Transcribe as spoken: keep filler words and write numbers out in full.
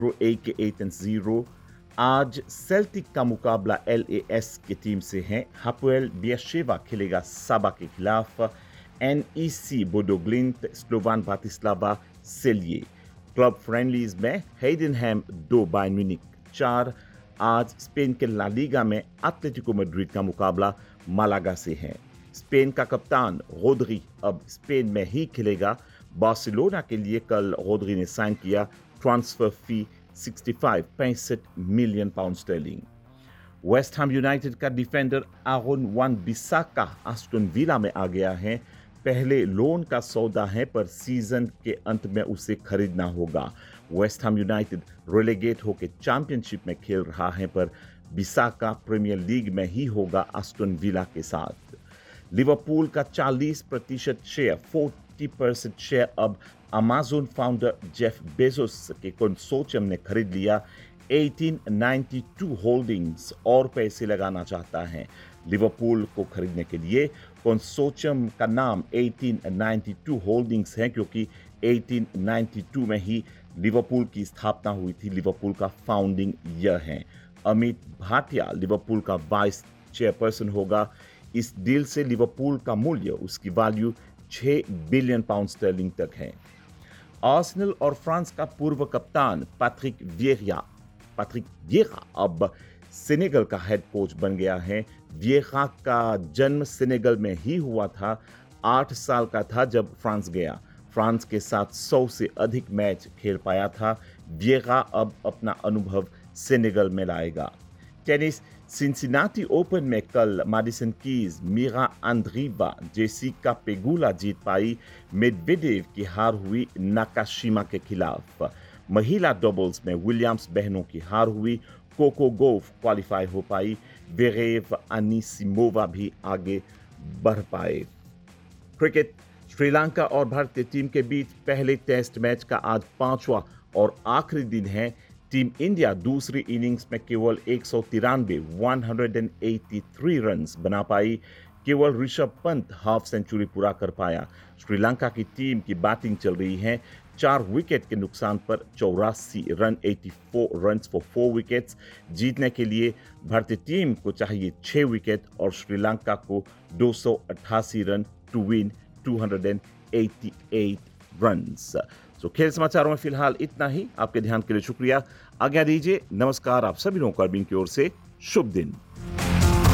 एक eight and zero. आज Celtic का मुकाबला एल ए एस की टीम से है। हापोएल बियरशेवा खेलेगा साबा के खिलाफ। एन ई सी बोडोग्लिंट स्लोवान ब्रातिस्लावा से लिए। क्लब फ्रेंडलीज में हेडनहैम दो बायर्न म्यूनिख चार। आज स्पेन के ला लीगा में एटलेटिको मैड्रिड का मुकाबला मालागा से है। स्पेन का कप्तान रोद्री अब स्पेन में ही खेलेगा। बार्सिलोना के लिए कल रोद्री ने साइन किया ट्रांसफर फी पैंसठ million pound sterling. West Ham United का defender Aron one बिसाका Aston villa में आ गया है। पहले लोन का सौदा है पर सीजन के अंत में उसे खरीदना होगा। वेस्ट हैम यूनाइटेड रेलेगेट होकर चैंपियनशिप में खेल रहा है पर बिसाका प्रीमियर लीग में ही होगा आस्टन विला के साथ। लिवरपूल का चालीस प्रतिशत शेयर चालीस परसेंट शेयर अब अमेज़न फाउंडर जेफ बेजोस के कंसोर्टियम ने खरीद लिया। अठारह सौ बानवे होल्डिंग्स और पैसे लगाना चाहता है। लिवरपूल को खरीदने के लिए कंसोर्टियम का नाम अठारह सौ बानवे होल्डिंग्स है क्योंकि अठारह सौ बानवे में ही लिवरपूल की स्थापना हुई थी। लिवरपूल का फाउंडिंग ईयर है। अमित भाटिया लिवरपूल का वाइस चेयरपर्सन होगा। इस डील से लिवरपूल का मूल्य, उसकी वैल्यू छह बिलियन पाउंड स्टर्लिंग तक है। आर्सेनल और फ्रांस का पूर्व कप्तान पैट्रिक वियेरा पैट्रिक वियेरा अब सेनेगल का हेड कोच बन गया है। वियेरा का जन्म सेनेगल में ही हुआ था। आठ साल का था जब फ्रांस गया। फ्रांस के साथ सौ से अधिक मैच खेल पाया था। वियेरा अब अपना अनुभव सेनेगल में लाएगा। टेनिस सिंसिनाटी ओपन में कल Madison Keys Meera आंद्रीवा Jessica Pegula जीत पाई। मेडवेडेव की हार हुई नाकाशिमा के खिलाफ। महिला डबल्स में विलियम्स बहनों की हार हुई। कोको गोफ क्वालिफाई हो पाई। वेरेव अनिसिमोवा भी आगे बढ़ पाए। क्रिकेट श्रीलंका और भारतीय टीम के बीच पहले टेस्ट मैच का आज पांचवा और आखिरी दिन है। टीम इंडिया दूसरी इनिंग्स में केवल एक सौ तिरानवे एक सौ तिरासी रन्स बना पाई। केवल ऋषभ पंत हाफ सेंचुरी पूरा कर पाया। श्रीलंका की टीम की बैटिंग चल रही है। चार विकेट के नुकसान पर चौरासी रन चौरासी रन्स फॉर फोर विकेट्स। जीतने के लिए भारतीय टीम को चाहिए छह विकेट और श्रीलंका को दो सौ अट्ठासी रन टू विन दो सौ अट्ठासी रन्स। तो खेल समाचारों में फिलहाल इतना ही। आपके ध्यान के लिए शुक्रिया। आज्ञा दीजिए। नमस्कार। आप सभी लोगों को अरविंद की ओर से शुभ दिन।